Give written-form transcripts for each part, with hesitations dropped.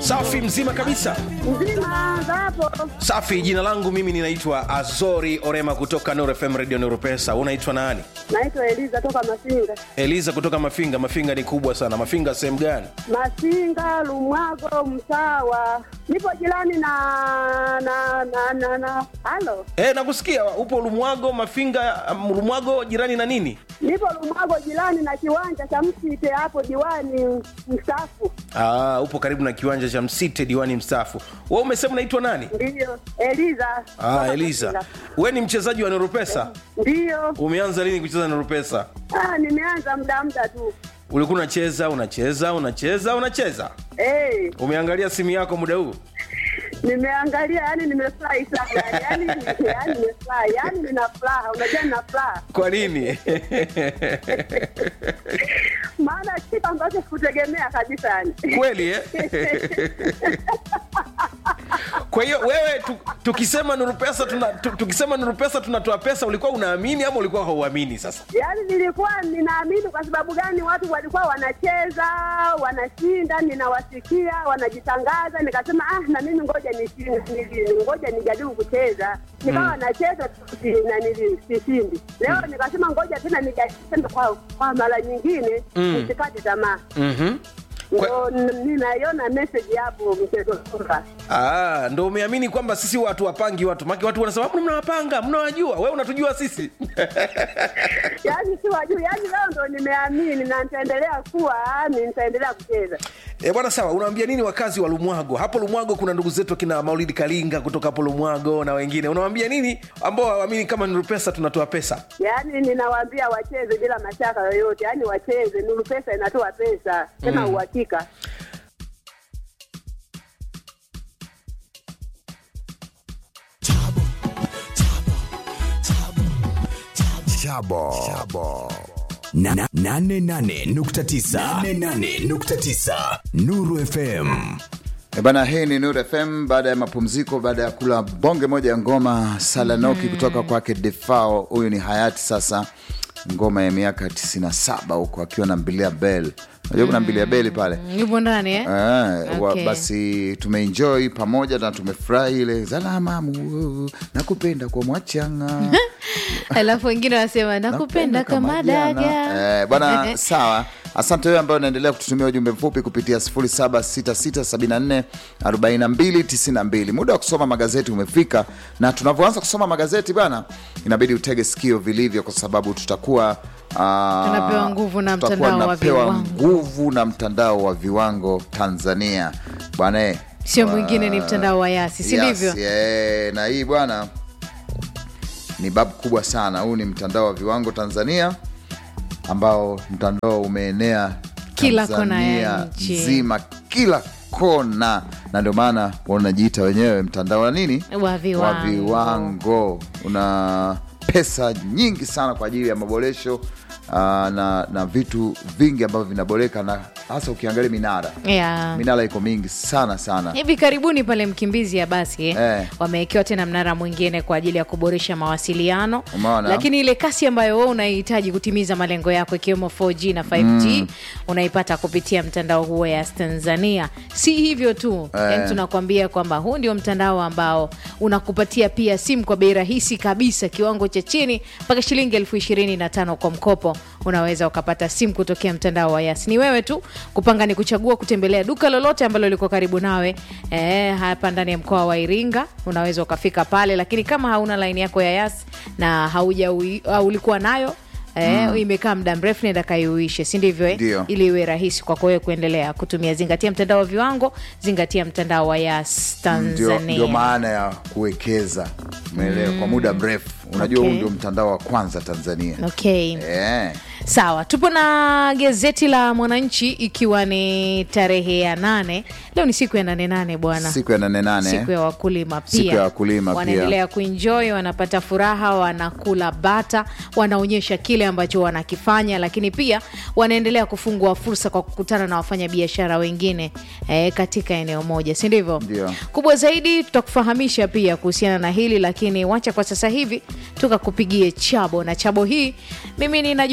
Safi, mzima kabisa. Mzima hapo. Safi, jina langu mimi ninaitwa Azori Orema kutoka Nuru FM Radio Nuru Pesa. Unaitwa nani? Naitwa Eliza kutoka Mafinga. Eliza kutoka Mafinga. Mafinga ni kubwa sana. Mafinga sehemu gani? Mafinga, Lumwago, Msawa. Nipo jirani na halo. Nakusikia. Upo Lumwago, Mafinga, Lumwago jirani na nini? Nipo Lumwago jirani na kiwanja cha Msite hapo diwani mstaafu. Upo karibu na kiwanja cha Msite diwani mstaafu. Wewe umesema unaitwa nani? Ndio, Eliza. Eliza. Wewe ni mchezaji wa Nuru Pesa? Ndio. Umeanza lini kucheza Nuru Pesa? Nimeanza muda tu. Ulikuwa unacheza? Umeangalia simu yako muda huu? Nimeangalia, yani nimefurahi sana. Yani nimefurahi, yani nina furaha, unajua nina furaha. Kwa nini? Maana kitu ambacho sikutegemea kabisa yani. Kweli Kwa hiyo wewe tukisema Nuru Pesa tunatoa pesa, ulikuwa unaamini ama ulikuwa hauamini sasa? Yaani nilikuwa ninaamini. Kwa sababu gani? Watu walikuwa wanacheza, wanashinda, ninawasikia wanajitangaza, nikasema na mimi ngoja nijaribu kucheza. Nikawa nacheza na nilishinda. Leo nikasema ngoja tena nijaribu kwa mara nyingine, nisikate tamaa. Ninaiona message hapo mchezo kwamba ndio umeamini kwamba sisi watu wapangi watu. Maki watu wanasema mnawapanga, mnawajua. Wewe unatujua sisi. Yaani si wajua, yaani leo ndio nimeamini na nitaendelea kucheza. Bwana sawa, unawaambia nini wakazi wa Lumwago? Hapo Lumwago kuna ndugu zetu kina Maulidi Kalinga kutoka hapo Lumwago na wengine. Unawaambia nini ambao hawaamini kama Nuru Pesa tunatoa pesa? Yaani ninawaambia wacheze bila mashaka yoyote. Yaani wacheze, Nuru Pesa inatoa pesa. Tena uhakika. Chabo. 88.9 Nuru FM. Bana, hii ni Nuru FM. Baada ya mapumziko, baada ya kula bonge moja ya ngoma Salanoki kutoka kwake Defao. Huyu ni hayati sasa, ngoma ya miaka 97 huko akiwa na Mbilia Bell. Unajua kuna Mbilia Bell pale yupo ndani okay. Basi tumeenjoy pamoja na tumefurahi ile zalamamu nakupenda kwa mwachanga. Alafu wengine wasema nakupenda kama daga. Bwana sawa. Asante wewe ambaye unaendelea kututumia ujumbe mfupi kupitia 0766744292. Muda wa kusoma magazeti umefika, na tunavyoanza kusoma magazeti bwana, inabidi utege sikio vilivyo, kwa sababu tutakuwa tunapewa nguvu na mtandao wa viwango Tanzania bwana. Sio mwingine, ni mtandao wa Yasi, si ndivyo? Na hii bwana ni babu kubwa sana. Huu ni mtandao wa viwango Tanzania, ambao mtandao umeenea kila kona ya nchi nzima, kila kona, na ndio maana wanajiita wenyewe mtandao wa nini? Wa viwango. Una pesa nyingi sana kwa ajili ya maboresho na vitu vingi ambavyo vinaboreka, na hasa ukiangalia minara iko mingi sana. Hivi karibuni pale Mkimbizi ya basi wamewekewa tena mnara mwingine kwa ajili ya kuboresha mawasiliano. Lakini ile kasi ambayo wewe unahitaji kutimiza malengo yako, ikiwemo 4G na 5G unaipata kupitia mtandao huo ya Tanzania. Si hivyo tu, yani tunakwambia kwamba huu ndio mtandao ambao unakupatia pia simu kwa bei rahisi kabisa, kiwango cha chini mpaka shilingi 25,000 kwa mkopo. Unaweza ukapata simu kutokea mtandao wa Yas. Ni wewe tu kupanga, ni kuchagua, kutembelea duka lolote ambalo liko karibu nawe. Hapa ndani ya mkoa wa Iringa unaweza ukafika pale, lakini kama hauna line yako ya Yas na ulikuwa nayo imekaa muda mrefu, nenda kaiuishe, si ndivyo? Ili iwe rahisi kwa wewe kuendelea kutumia. Zingatia mtandao wa viwango, zingatia mtandao wa Yas Tanzania. Ndio maana ya kuwekeza, umeelewa, kwa muda mrefu. Unajua huu ndio mtandao wa kwanza Tanzania. Sawa, tupo na gazeti la Mwananchi, ikiwa ni tarehe ya 8. Leo ni siku ya 8 bwana. Siku ya 8. Siku ya wakulima pia. Siku ya wakulima pia. Wanaendelea kuenjoy, wanapata furaha, wanakula bata, wanaonyesha kile ambacho wanakifanya, lakini pia wanaendelea kufungua fursa kwa kukutana na wafanya biashara wengine katika eneo moja, si ndivyo? Kubwa zaidi tutakufahamisha pia kuhusiana na hili, lakini wacha kwa sasa hivi tukakupigie chabo, na chabo hii mimi nina jukumu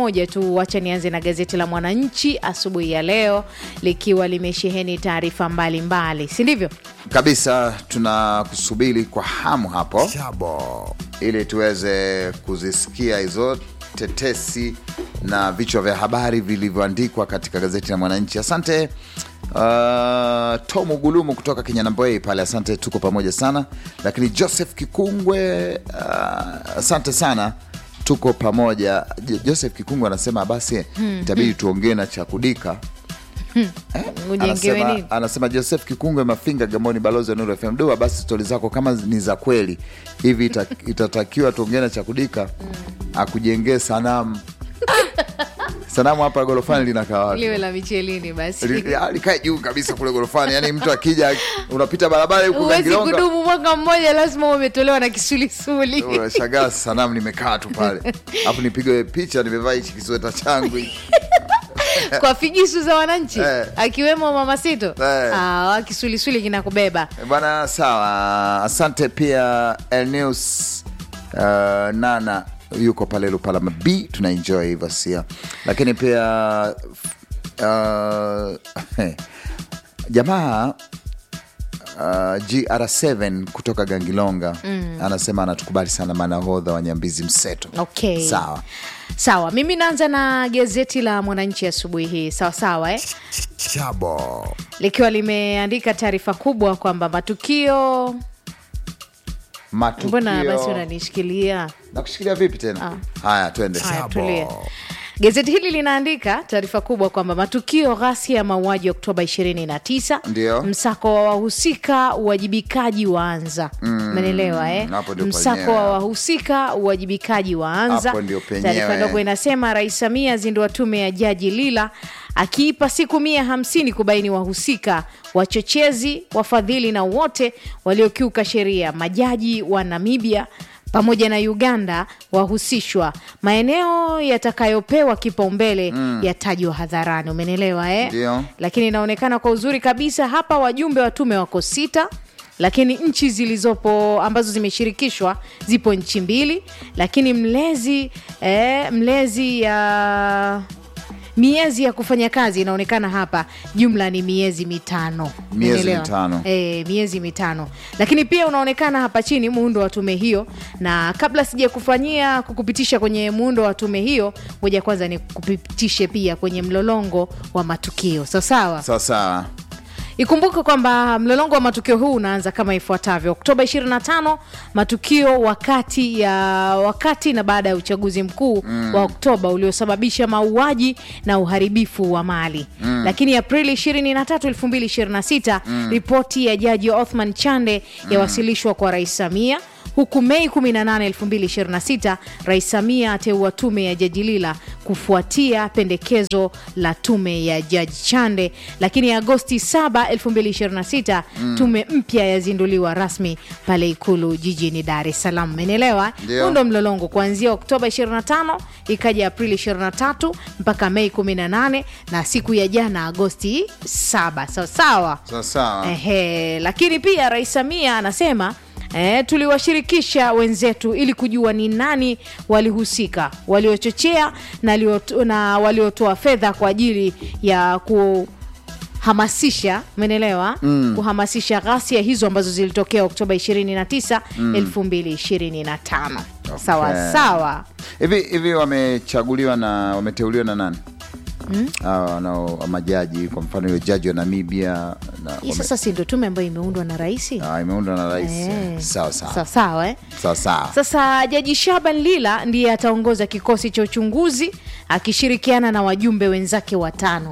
moja tu, wacha nianze na gazeti la Mwananchi asubuhi ya leo likiwa limesheheni taarifa mbalimbali, si ndivyo? Kabisa, tunakusubiri kwa hamu hapo Chabo, ili tuweze kuzisikia hizo tetesi na vichwa vya habari vilivyoandikwa katika gazeti la Mwananchi. Asante Tomu Gulumu kutoka Kenya Namboi pale, asante, tuko pamoja sana. Lakini Joseph Kikungwe, asante sana, tuko pamoja. Joseph Kikungwe anasema basi itabidi tuongee na Chakudika. Anasema Joseph Kikungwe Mafinga Gamboni, balozi wa Nuru FM. Dua basi stori zako kama ni za kweli hivi itatakiwa tuongee na Chakudika akujengee sanamu. Sanamu hapa gorofani linakaa wapi? Liwe la Michelini basi. Likae juu kabisa kule gorofani. Yaani mtu akija unapita barabara huko Gangilonga. Uwezi kudumu mwaka mmoja, lazima umetolewa na kisulisuli. Unashangaa sanamu nimekaa tu pale. Alafu nipige picha nimevaa hichi kisweta changu. Kwa figisu za wananchi akiwemo Mama Sito. Kisulisuli kinakubeba. Bwana sawa. Asante pia Elneus Nana yuko pale Lupalama B, tuna enjoy hivyo sia. Lakini pia jamaa GR7 kutoka Gangilonga anasema anatukubali sana manahodha wa Nyambizi Mseto. Okay. Sawa, mimi naanza na gazeti la Mwananchi asubuhi hii. Sawa Chabo, likiwa limeandika taarifa kubwa kwamba matukio. Mbona basi unanishikilia? Nakushikilia vipi tena? Haya, twende. Chabo. Gazeti hili linaandika taarifa kubwa kwamba matukio ghasia ya mauaji Oktoba 29. Ndio. Msako wa wahusika, uwajibikaji waanza. Umeelewa Msako wa wahusika, uwajibikaji waanza. Taarifa ndogo inasema Rais Samia azindua tume ya Jaji Lila akiipa siku 150 kubaini wahusika, wachochezi, wafadhili na wote waliokiuka sheria. Majaji wa Namibia pamoja na Uganda wahusishwa. Maeneo yatakayopewa kipaumbele yatajwa hadharani. Umeelewa Lakini inaonekana kwa uzuri kabisa hapa wajumbe wa tume wako 6, lakini nchi zilizopo ambazo zimeshirikishwa zipo nchi 2, lakini mlezi ya miezi ya kufanya kazi inaonekana hapa jumla ni miezi 5. Miezi 5. Lakini pia unaonekana hapa chini muundo wa tume hiyo, na kabla sija kukupitisha kwenye muundo wa tume hiyo, ngoja kwanza ni kupitishe pia kwenye mlolongo wa matukio. Sawa. Ikumbuke kwamba mlolongo wa matukio huu unaanza kama ifuatavyo. Oktoba 25, matukio wakati na baada ya uchaguzi mkuu wa Oktoba uliosababisha mauaji na uharibifu wa mali. Lakini Aprili 23, 2026, ripoti ya Jaji Othman Chande yawasilishwa kwa Rais Samia. Huku Mei 18, 2026, Rais Samia ateua tume ya Jaji Lila kufuatia pendekezo la tume ya Jaji Chande. Lakini Agosti 7, 2026, tume mpya yazinduliwa rasmi pale Ikulu jijini Dar es Salaam. Umeelewa? Ndo mlolongo kuanzia Oktoba 25 ikaja Aprili 23 mpaka Mei 18 na siku ya jana Agosti 7. Sawa. Lakini pia Rais Samia anasema tuliwashirikisha wenzetu ili kujua ni nani walihusika, waliochochea na waliotoa fedha kwa ajili ya kuhamasisha, umeelewa? Kuhamasisha ghasia hizo ambazo zilitokea Oktoba 29, 2025. Sawa. Hivi wameteuliwa na nani? Na majaji, kwa mfano yule jaji wa Namibia sasa si ndio tume ambayo imeundwa na rais? Imeundwa na rais. Sawa. Sasa Jaji Shaban Lila ndiye ataongoza kikosi cha uchunguzi akishirikiana na wajumbe wenzake 5.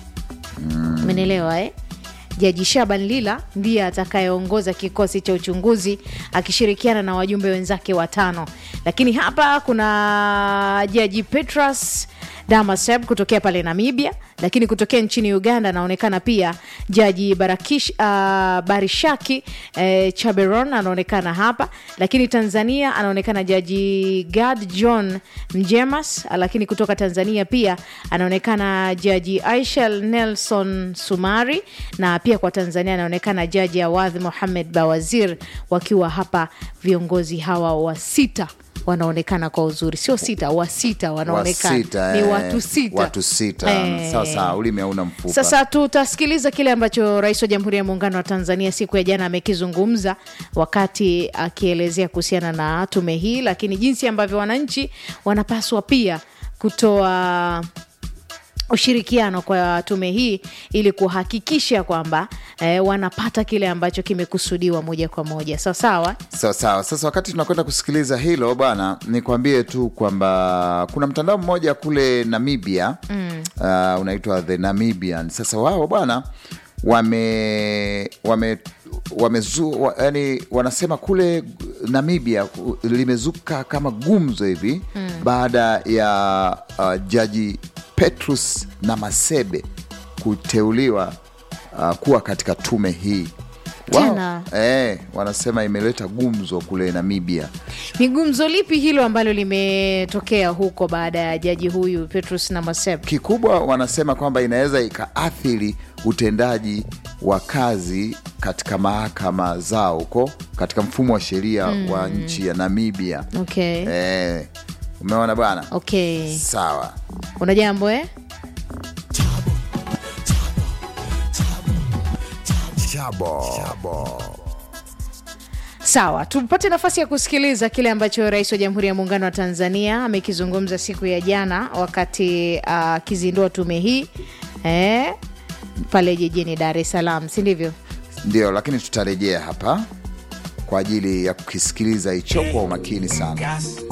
Umeelewa Jaji Shaban Lila ndiye atakayeongoza kikosi cha uchunguzi akishirikiana na wajumbe wenzake 5. Lakini hapa kuna Jaji Petrus Damaseb kutokea pale Namibia, lakini kutokea nchini Uganda anaonekana pia Jaji Barishaki Chaberon anaonekana hapa, lakini Tanzania anaonekana Jaji Gad John Mjemas, lakini kutoka Tanzania pia anaonekana Jaji Aishel Nelson Sumari, na pia kwa Tanzania anaonekana Jaji Awadh Mohamed Bawazir, wakiwa hapa viongozi hawa wa 6 wanaonekana kwa uzuri, sio 6, wa 6 wanaonekana ni watu 6. Watu 6. Sasa ulimi hauna mfupa. Sasa tutasikiliza kile ambacho Rais wa Jamhuri ya Muungano wa Tanzania siku ya jana amekizungumza wakati akielezea kuhusiana na tume hii, lakini jinsi ambavyo wananchi wanapaswa pia kutoa ushirikiano kwa tume hii ili kuhakikisha kwamba wanapata kile ambacho kimekusudiwa moja kwa moja. Sawa. Sasa wakati tunakwenda kusikiliza hilo bwana, nikwambie tu kwamba kuna mtandao mmoja kule Namibia unaitwa The Namibian. Sasa wao bwana yani wanasema kule Namibia limezuka kama gumzo hivi baada ya Jaji Petrus Namasebe kuteuliwa kuwa katika tume hii. Tena. Wanasema imeleta gumzo kule Namibia. Ni gumzo lipi hilo ambalo limetokea huko baada ya jaji huyu Petrus Namasebe? Kikubwa wanasema kwamba inaweza ikaathiri utendaji wa kazi katika mahakama zao huko katika mfumo wa sheria wa nchi ya Namibia. Okay. Umeona bwana? Okay. Sawa. Una jambo Chabo. Sawa, tupate nafasi ya kusikiliza kile ambacho Rais wa Jamhuri ya Muungano wa Tanzania amekizungumza siku ya jana wakati akizindua tume hii pale jijini Dar es Salaam, si ndivyo? Ndio, lakini tutarejea hapa kwa ajili ya kukisikiliza hicho kwa umakini sana.